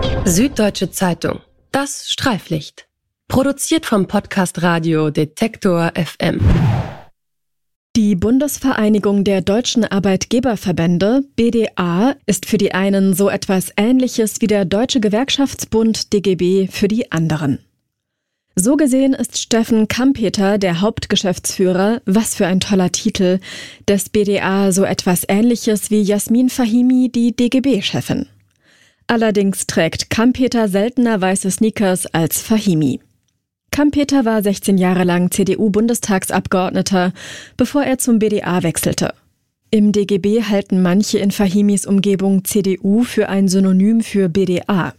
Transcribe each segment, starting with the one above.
Süddeutsche Zeitung. Das Streiflicht. Produziert vom Podcast Radio Detektor FM. Die Bundesvereinigung der Deutschen Arbeitgeberverbände, BDA, ist für die einen so etwas Ähnliches wie der Deutsche Gewerkschaftsbund DGB für die anderen. So gesehen ist Steffen Kampeter, der Hauptgeschäftsführer, was für ein toller Titel, des BDA so etwas Ähnliches wie Jasmin Fahimi, die DGB-Chefin. Allerdings trägt Kampeter seltener weiße Sneakers als Fahimi. Kampeter war 16 Jahre lang CDU-Bundestagsabgeordneter, bevor er zum BDA wechselte. Im DGB halten manche in Fahimis Umgebung CDU für ein Synonym für BDA.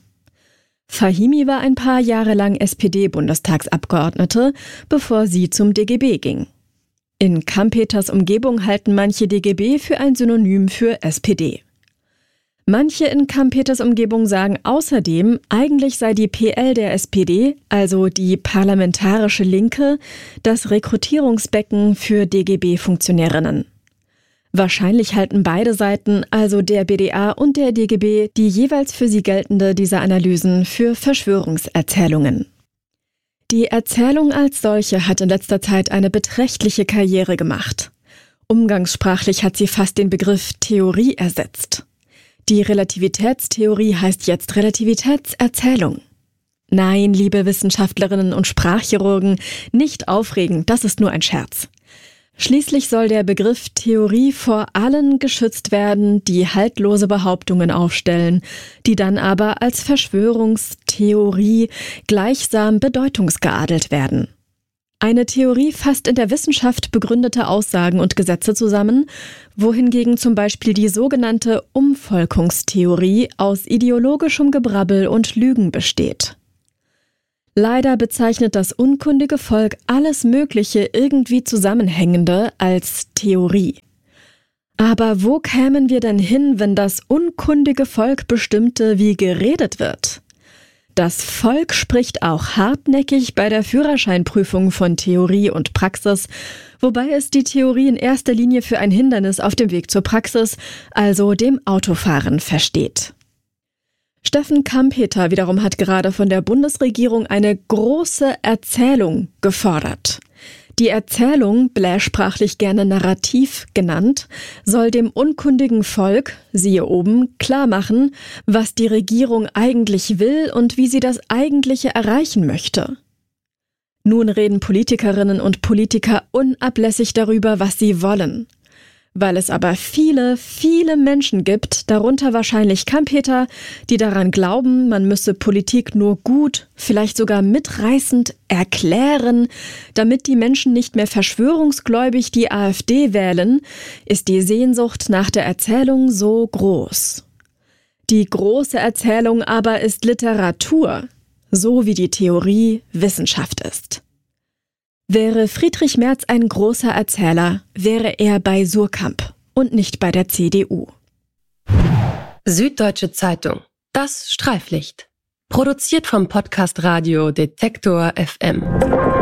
Fahimi war ein paar Jahre lang SPD-Bundestagsabgeordnete, bevor sie zum DGB ging. In Kampeters Umgebung halten manche DGB für ein Synonym für SPD. Manche in Kampeters Umgebung sagen außerdem, eigentlich sei die PL der SPD, also die Parlamentarische Linke, das Rekrutierungsbecken für DGB-Funktionärinnen. Wahrscheinlich halten beide Seiten, also der BDA und der DGB, die jeweils für sie geltende dieser Analysen für Verschwörungserzählungen. Die Erzählung als solche hat in letzter Zeit eine beträchtliche Karriere gemacht. Umgangssprachlich hat sie fast den Begriff Theorie ersetzt. Die Relativitätstheorie heißt jetzt Relativitätserzählung. Nein, liebe Wissenschaftlerinnen und Sprachchirurgen, nicht aufregen, das ist nur ein Scherz. Schließlich soll der Begriff Theorie vor allen geschützt werden, die haltlose Behauptungen aufstellen, die dann aber als Verschwörungstheorie gleichsam bedeutungsgeadelt werden. Eine Theorie fasst in der Wissenschaft begründete Aussagen und Gesetze zusammen, wohingegen zum Beispiel die sogenannte Umvolkungstheorie aus ideologischem Gebrabbel und Lügen besteht. Leider bezeichnet das unkundige Volk alles Mögliche irgendwie Zusammenhängende als Theorie. Aber wo kämen wir denn hin, wenn das unkundige Volk bestimmte, wie geredet wird? Das Volk spricht auch hartnäckig bei der Führerscheinprüfung von Theorie und Praxis, wobei es die Theorie in erster Linie für ein Hindernis auf dem Weg zur Praxis, also dem Autofahren, versteht. Steffen Kampeter wiederum hat gerade von der Bundesregierung eine große Erzählung gefordert. Die Erzählung, blähsprachlich gerne Narrativ genannt, soll dem unkundigen Volk, siehe oben, klarmachen, was die Regierung eigentlich will und wie sie das Eigentliche erreichen möchte. Nun reden Politikerinnen und Politiker unablässig darüber, was sie wollen. Weil es aber viele, viele Menschen gibt, darunter wahrscheinlich Kampeter, die daran glauben, man müsse Politik nur gut, vielleicht sogar mitreißend erklären, damit die Menschen nicht mehr verschwörungsgläubig die AfD wählen, ist die Sehnsucht nach der Erzählung so groß. Die große Erzählung aber ist Literatur, so wie die Theorie Wissenschaft ist. Wäre Friedrich Merz ein großer Erzähler, wäre er bei Suhrkamp und nicht bei der CDU. Süddeutsche Zeitung. Das Streiflicht. Produziert vom Podcast Radio Detektor FM.